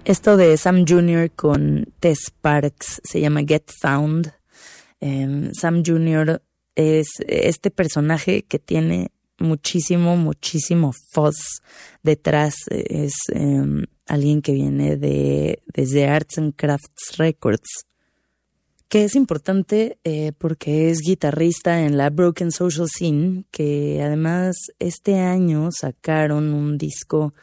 Esto de Sam Jr. con Tess Sparks se llama Get Found. Sam Jr. es este personaje que tiene muchísimo fuzz detrás. Es alguien que viene desde Arts and Crafts Records, que es importante porque es guitarrista en la Broken Social Scene, que además este año sacaron un disco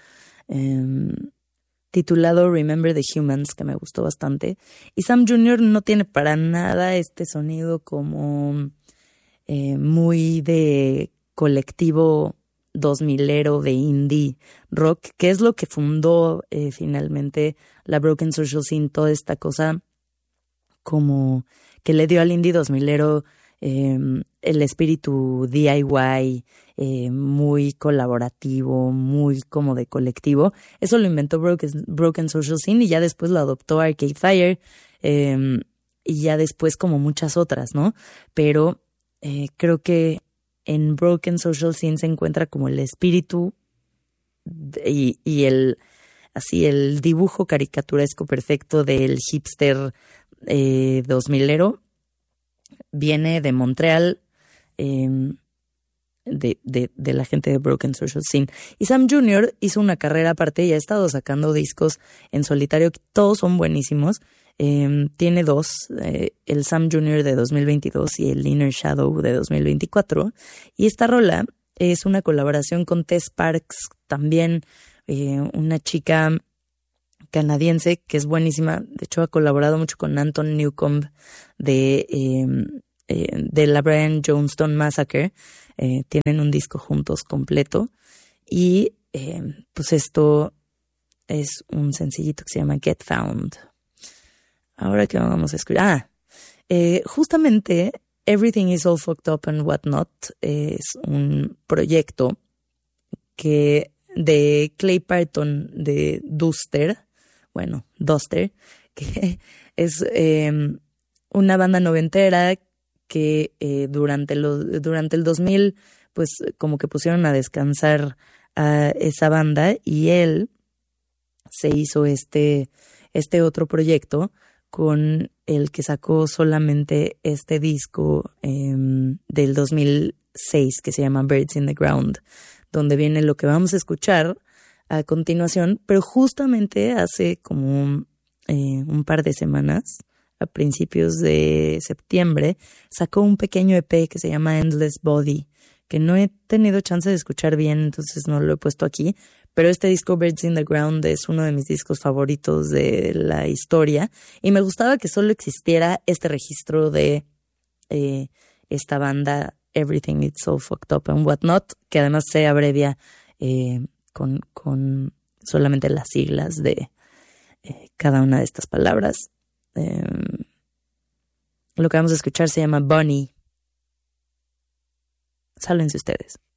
titulado Remember the Humans, que me gustó bastante. Y Sam Jr. no tiene para nada este sonido como muy de colectivo 2000ero de indie rock, que es lo que fundó finalmente la Broken Social Scene, toda esta cosa como que le dio al indie 2000ero el espíritu DIY, muy colaborativo, muy como de colectivo. Eso lo inventó Broken Social Scene y ya después lo adoptó Arcade Fire y ya después como muchas otras, ¿no? Pero creo que en Broken Social Scene se encuentra como el espíritu y el dibujo caricaturesco perfecto del hipster 2000ero. Viene de Montreal, de la gente de Broken Social Scene. Y Sam Jr. hizo una carrera aparte y ha estado sacando discos en solitario, que todos son buenísimos. Tiene dos, el Sam Jr. de 2022 y el Inner Shadow de 2024. Y esta rola es una colaboración con Tess Sparks, también una chica canadiense que es buenísima. De hecho, ha colaborado mucho con Anton Newcomb de la Brian Jonestown Massacre. Tienen un disco juntos completo. Y pues esto es un sencillito que se llama Get Found. Ahora que vamos a escuchar. Justamente Everything is All Fucked Up and Whatnot es un proyecto de Clay Parton de Duster, que es una banda noventera que durante el 2000 pues como que pusieron a descansar a esa banda y él se hizo este otro proyecto con el que sacó solamente este disco del 2006 que se llama Birds in the Ground, donde viene lo que vamos a escuchar a continuación, pero justamente hace como un par de semanas, a principios de septiembre, sacó un pequeño EP que se llama Endless Body, que no he tenido chance de escuchar bien, entonces no lo he puesto aquí, pero este disco Birds in the Ground es uno de mis discos favoritos de la historia y me gustaba que solo existiera este registro de esta banda Everything It's So Fucked Up and Whatnot, que además se abrevia con solamente las siglas de cada una de estas palabras. Lo que vamos a escuchar se llama Bunny. Sálvense ustedes.